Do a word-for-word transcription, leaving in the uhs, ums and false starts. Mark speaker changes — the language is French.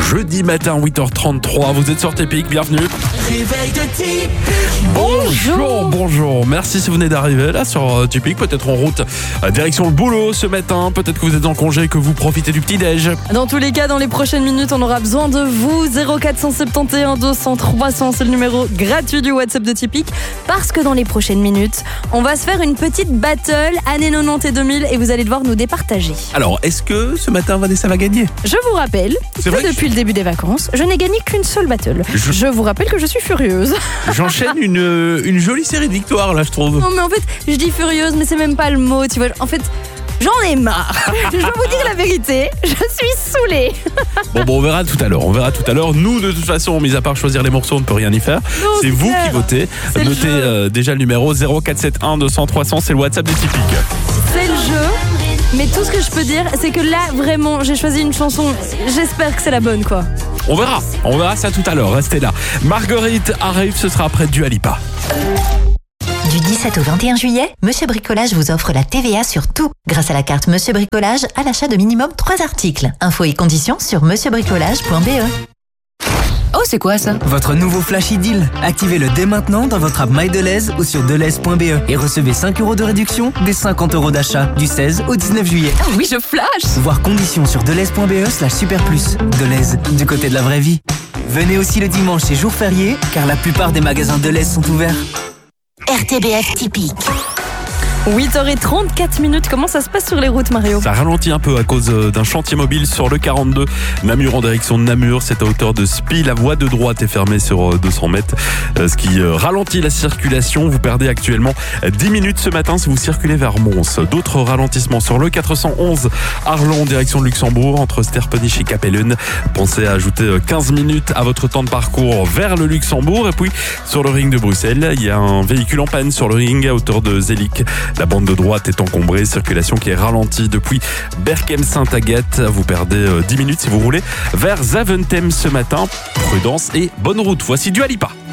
Speaker 1: jeudi matin, huit heures trente-trois. Vous êtes sur Typique, bienvenue.
Speaker 2: Réveil de Typique.
Speaker 1: Bonjour, bonjour. Merci si vous venez d'arriver là sur Typique, peut-être en route à direction le boulot ce matin. Peut-être que vous êtes en congé et que vous profitez du petit-déj.
Speaker 3: Dans tous les cas, dans les prochaines minutes, on aura besoin de vous. zéro quatre cent soixante et onze deux cents trois cents, c'est le numéro gratuit du WhatsApp de Typique. Parce que dans les prochaines minutes, on va se faire une petite battle années quatre-vingt-dix et deux mille et vous allez devoir nous départager.
Speaker 1: Alors, est-ce que ce matin Vanessa va gagner?
Speaker 3: Je vous rappelle
Speaker 1: C'est
Speaker 3: que
Speaker 1: vrai que
Speaker 3: depuis le début des vacances, je n'ai gagné qu'une seule battle.
Speaker 1: Je-
Speaker 3: Je vous rappelle que je suis furieuse.
Speaker 1: J'enchaîne une, une jolie série de victoires là, je trouve.
Speaker 3: Non mais en fait, je dis furieuse, mais c'est même pas le mot, tu vois. En fait, j'en ai marre. Je dois vous dire la vérité, je suis saoulée.
Speaker 1: Bon, bon, on verra tout à l'heure. On verra tout à l'heure. Nous, de toute façon, mis à part choisir les morceaux, on ne peut rien y faire.
Speaker 3: Non,
Speaker 1: c'est
Speaker 3: c'est
Speaker 1: vous
Speaker 3: clair.
Speaker 1: qui votez.
Speaker 3: C'est le
Speaker 1: Notez
Speaker 3: jeu.
Speaker 1: euh, déjà le numéro zéro quatre sept un deux cents trois cents, c'est le WhatsApp des Typiques.
Speaker 3: C'est le jeu. Mais tout ce que je peux dire, c'est que là, vraiment, j'ai choisi une chanson. J'espère que c'est la bonne, quoi.
Speaker 1: On verra. On verra ça tout à l'heure. Restez là. Marguerite arrive, ce sera après Dua Lipa.
Speaker 4: Du dix-sept au vingt et un juillet, Monsieur Bricolage vous offre la T V A sur tout grâce à la carte Monsieur Bricolage à l'achat de minimum trois articles. Infos et conditions sur monsieur bricolage point b e.
Speaker 5: Oh, c'est quoi ça?
Speaker 2: Votre nouveau Flash Deal. Activez-le dès maintenant dans votre app MyDeleuze ou sur deleuze point b e et recevez cinq euros de réduction dès cinquante euros d'achat du seize au dix-neuf juillet.
Speaker 5: Ah oui, je flash!
Speaker 2: Voir conditions sur deleuze point b e slash super plus. Deleuze, du côté de la vraie vie. Venez aussi le dimanche et jour férié, car la plupart des magasins Deleuze sont ouverts.
Speaker 4: R T B F Typique.
Speaker 3: huit heures trente-quatre minutes, comment ça se passe sur les routes, Mario?
Speaker 1: Ça ralentit un peu à cause euh, d'un chantier mobile sur le quarante-deux. Namur en direction de Namur, c'est à hauteur de Spi. La voie de droite est fermée sur euh, deux cents mètres, euh, ce qui euh, ralentit la circulation. Vous perdez actuellement euh, dix minutes ce matin si vous circulez vers Mons. D'autres ralentissements sur le quatre cent onze Arlon en direction de Luxembourg, entre Sterpenich et Capellen. Pensez à ajouter euh, quinze minutes à votre temps de parcours vers le Luxembourg. Et puis sur le ring de Bruxelles, il y a un véhicule en panne sur le ring à hauteur de Zelig. La bande de droite est encombrée, circulation qui est ralentie depuis Berchem-Sainte-Agathe. Vous perdez euh, dix minutes si vous roulez vers Zaventem ce matin. Prudence et bonne route. Voici Dua Lipa.